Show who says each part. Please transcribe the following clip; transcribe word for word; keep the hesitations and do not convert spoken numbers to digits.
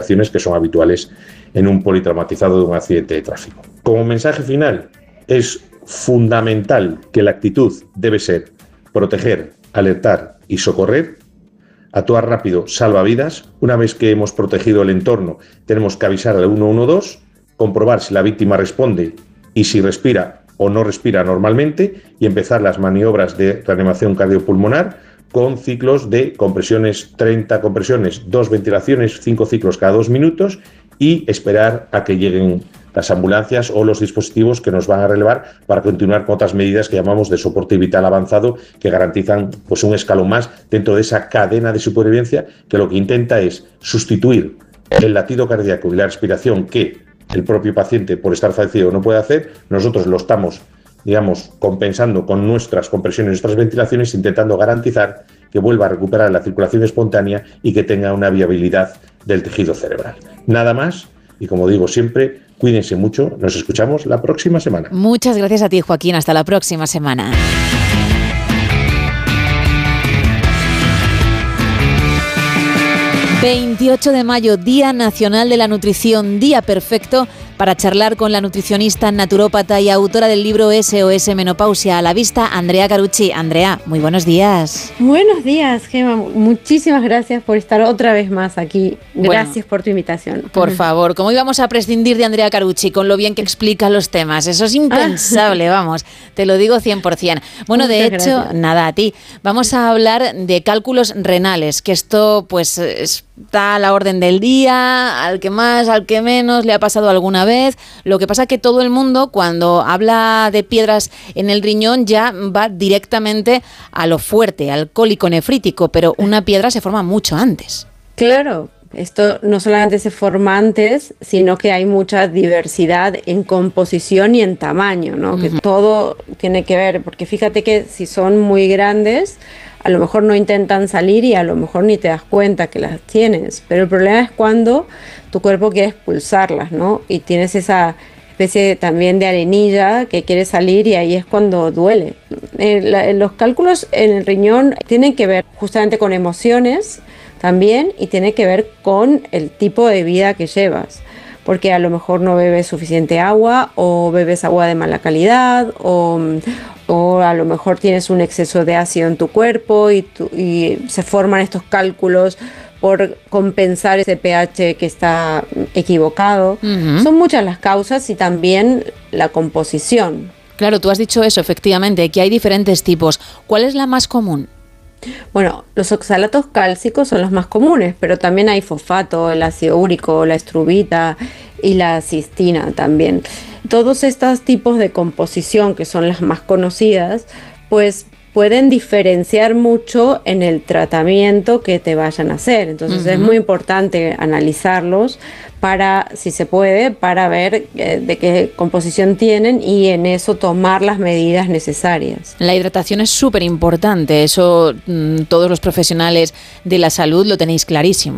Speaker 1: complicaciones que son habituales en un politraumatizado de un accidente de tráfico. Como mensaje final, es fundamental que la actitud debe ser proteger, alertar y socorrer. Actuar rápido salva vidas. Una vez que hemos protegido el entorno, tenemos que avisar al uno uno dos, comprobar si la víctima responde y si respira o no respira normalmente y empezar las maniobras de reanimación cardiopulmonar con ciclos de compresiones, treinta compresiones, dos ventilaciones, cinco ciclos cada dos minutos y esperar a que lleguen las ambulancias o los dispositivos que nos van a relevar para continuar con otras medidas que llamamos de soporte vital avanzado que garantizan pues, un escalón más dentro de esa cadena de supervivencia que lo que intenta es sustituir el latido cardíaco y la respiración que el propio paciente por estar fallecido no puede hacer. Nosotros lo estamos, digamos, compensando con nuestras compresiones, nuestras ventilaciones, intentando garantizar que vuelva a recuperar la circulación espontánea y que tenga una viabilidad del tejido cerebral. Nada más, y como digo siempre, cuídense mucho, nos escuchamos la próxima semana.
Speaker 2: Muchas gracias a ti, Joaquín, hasta la próxima semana. veintiocho de mayo, Día Nacional de la Nutrición, día perfecto para charlar con la nutricionista, naturópata y autora del libro S O S Menopausia a la vista, Andrea Carucci. Andrea, muy buenos días.
Speaker 3: Buenos días, Gemma. Muchísimas gracias por estar otra vez más aquí. Gracias bueno, por tu invitación.
Speaker 2: Por favor, ¿cómo íbamos a prescindir de Andrea Carucci con lo bien que explica los temas? Eso es impensable, vamos, te lo digo cien por ciento. Bueno, Muchas de hecho, gracias. Nada, a ti. Vamos a hablar de cálculos renales, que esto pues está a la orden del día, al que más, al que menos le ha pasado alguna vez. Vez. Lo que pasa es que todo el mundo cuando habla de piedras en el riñón ya va directamente a lo fuerte, al cólico nefrítico, pero una piedra se forma mucho antes.
Speaker 3: Claro, esto no solamente se forma antes, sino que hay mucha diversidad en composición y en tamaño, ¿no? Uh-huh. Que todo tiene que ver, porque fíjate que si son muy grandes, a lo mejor no intentan salir y a lo mejor ni te das cuenta que las tienes, pero el problema es cuando tu cuerpo quiere expulsarlas, ¿no? Y tienes esa especie también de arenilla que quiere salir y ahí es cuando duele. Eh, la, los cálculos en el riñón tienen que ver justamente con emociones también y tiene que ver con el tipo de vida que llevas. Porque a lo mejor no bebes suficiente agua o bebes agua de mala calidad o, o a lo mejor tienes un exceso de ácido en tu cuerpo y, tu, y se forman estos cálculos por compensar ese pH que está equivocado. Uh-huh. Son muchas las causas y también la composición.
Speaker 2: Claro, tú has dicho eso, efectivamente, que hay diferentes tipos. ¿Cuál es la más común?
Speaker 3: Bueno, los oxalatos cálcicos son los más comunes, pero también hay fosfato, el ácido úrico, la estrubita y la cistina también. Todos estos tipos de composición, que son las más conocidas, pues pueden diferenciar mucho en el tratamiento que te vayan a hacer. Entonces uh-huh. es muy importante analizarlos para, si se puede, para ver eh, de qué composición tienen y en eso tomar las medidas necesarias.
Speaker 2: La hidratación es súper importante, eso mmm, todos los profesionales de la salud lo tenéis clarísimo.